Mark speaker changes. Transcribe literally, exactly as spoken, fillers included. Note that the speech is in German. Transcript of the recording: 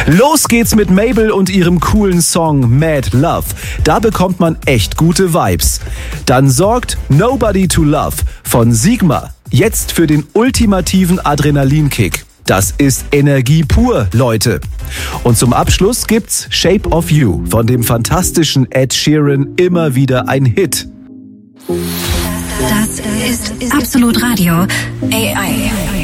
Speaker 1: Los geht's mit Mabel und ihrem coolen Song Mad Love. Da bekommt man echt gute Vibes. Dann sorgt Nobody to Love von Sigma jetzt für den ultimativen Adrenalinkick. Das ist Energie pur, Leute. Und zum Abschluss gibt's Shape of You von dem fantastischen Ed Sheeran, immer wieder ein Hit.
Speaker 2: Das ist Absolut Radio A I.